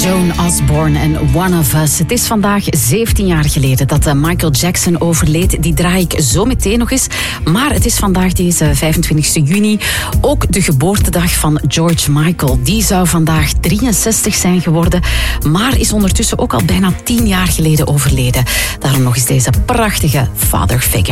Joan Osborne en One of Us. Het is vandaag 17 jaar geleden dat Michael Jackson overleed. Die draai ik zo meteen nog eens. Maar het is vandaag deze 25 juni ook de geboortedag van George Michael. Die zou vandaag 63 zijn geworden, maar is ondertussen ook al bijna 10 jaar geleden overleden. Daarom nog eens deze prachtige father figure.